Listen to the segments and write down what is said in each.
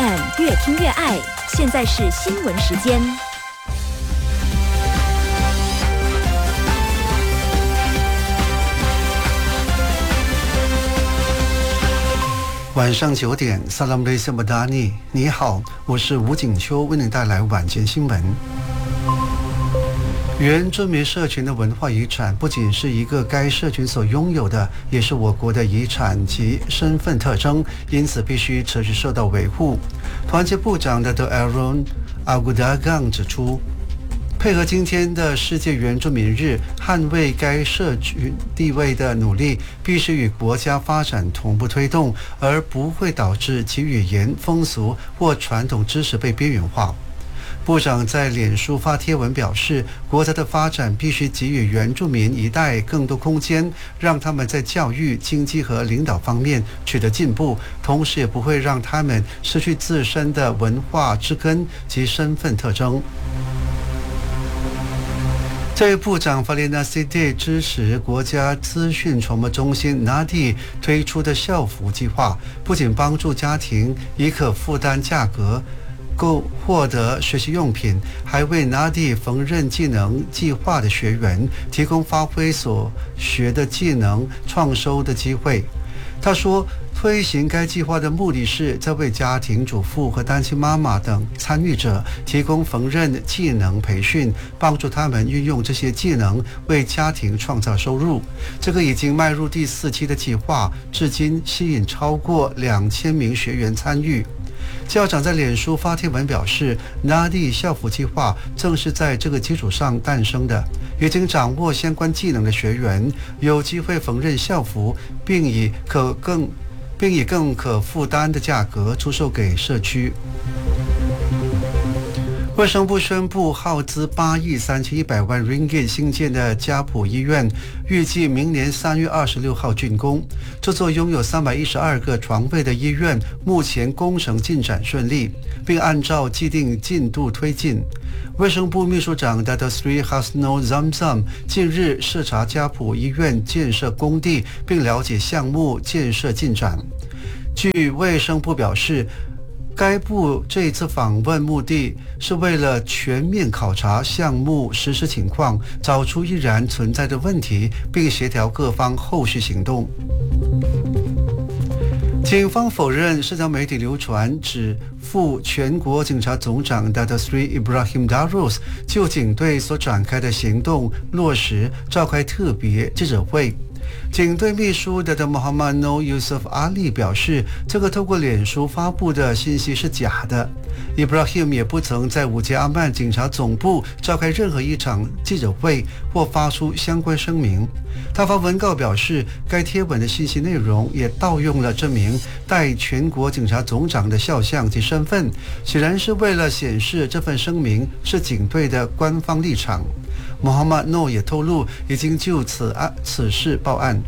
FM 越听越爱，现在是新闻时间。 晚上9点 Salam Malaysia Madani， 你好，我是吴景秋，为你带来晚间新闻。原住民社群的文化遗产不仅是一个该社群所拥有的，也是我国的遗产及身份特征，因此必须持续受到维护。团结部长的 Aaron Agudagang 指出，配合今天的世界原住民日，捍卫该社群地位的努力必须与国家发展同步推动，而不会导致其语言、风俗或传统知识被边缘化。部长在脸书发贴文表示，国家的发展必须给予原住民一代更多空间，让他们在教育、经济和领导方面取得进步，同时也不会让他们失去自身的文化之根及身份特征。这位部长法列纳西蒂支持国家资讯传播中心 NADI 推出的校服计划，不仅帮助家庭以可负担价格获得学习用品，还为 NADI 缝纫技能计划的学员提供发挥所学的技能创收的机会。他说，推行该计划的目的是在为家庭主妇和单亲妈妈等参与者提供缝纫技能培训，帮助他们运用这些技能为家庭创造收入。这个已经迈入第4期的计划，至今吸引超过2000名学员参与。校长在脸书发帖文表示， NADI 校服计划正是在这个基础上诞生的，已经掌握相关技能的学员有机会缝纫校服，并以更可负担的价格出售给社区。卫生部宣布耗资8亿3100万 ringgit 新建的嘉普医院，预计明年3月26号竣工。这座拥有312个床位的医院，目前工程进展顺利，并按照既定进度推进。卫生部秘书长 Dato Sri Hasno Zamzam 近日视察嘉普医院建设工地，并了解项目建设进展。据卫生部表示，该部这一次访问目的是为了全面考察项目实施情况，找出依然存在的问题，并协调各方后续行动。警方否认社交媒体流传指副全国警察总长 Dato Sri Ibrahim Darus 就警队所展开的行动落实召开特别记者会。警队秘书的 Muhammad Noor Yusuf Ali 表示，这个透过脸书发布的信息是假的。Ibrahim 也不曾在五街阿曼警察总部召开任何一场记者会或发出相关声明。他发文告表示，该贴文的信息内容也盗用了这名代全国警察总长的肖像及身份，显然是为了显示这份声明是警队的官方立场。Muhammad Noor 也透露，已经就此事报案。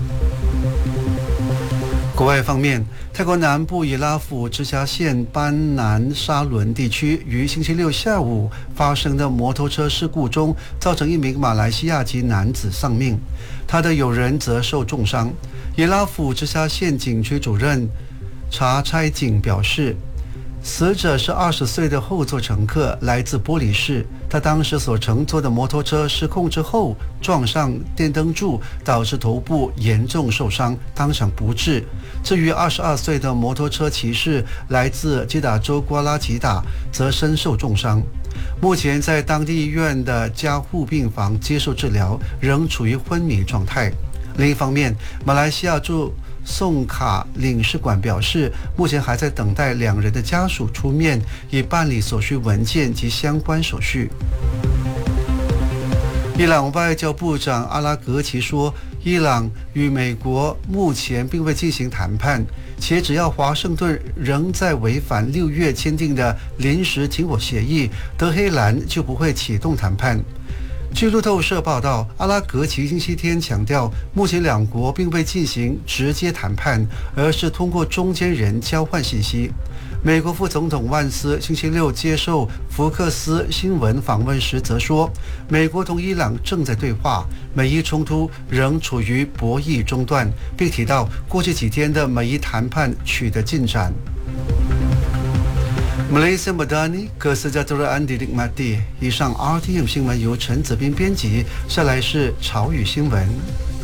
国外方面，泰国南部伊拉府直辖县班南沙伦地区于星期六下午发生的摩托车事故中，造成一名马来西亚籍男子丧命，他的友人则受重伤。伊拉府直辖县警区主任查差景表示，死者是20岁的后座乘客，来自玻璃市。他当时所乘坐的摩托车失控之后撞上电灯柱，导致头部严重受伤，当场不治。至于22岁的摩托车骑士，来自吉打州瓜拉吉打，则身受重伤，目前在当地医院的加护病房接受治疗，仍处于昏迷状态。另一方面，马来西亚驻宋卡领事馆表示，目前还在等待2人的家属出面，以办理所需文件及相关手续。伊朗外交部长阿拉格齐说，伊朗与美国目前并未进行谈判，且只要华盛顿仍在违反6月签订的临时停火协议，德黑兰就不会启动谈判。据路透社报道，阿拉格齐星期天强调，目前两国并未进行直接谈判，而是通过中间人交换信息。美国副总统万斯星期六接受福克斯新闻访问时则说，美国同伊朗正在对话，美伊冲突仍处于博弈中段，并提到过去几天的美伊谈判取得进展。 Malaysia Madani Kesejahteraan dinikmati。以上 RTM 新闻由陈子斌编辑，下来是潮语新闻。